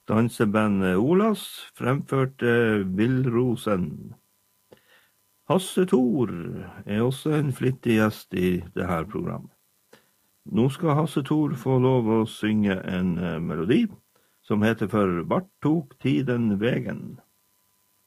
Dansebandet Olas fremførte Villrosen. Hasse Thor også en flittig gjest i dette programmet. Nå skal Hasse Thor få lov å synge en melodi som heter For vart tok tiden vegen.